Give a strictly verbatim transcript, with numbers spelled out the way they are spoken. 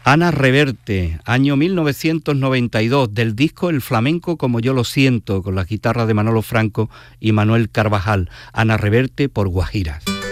Ana Reverte, año mil novecientos noventa y dos, del disco El flamenco como yo lo siento, con la guitarra de Manolo Franco y Manuel Carvajal. Ana Reverte por Guajiras.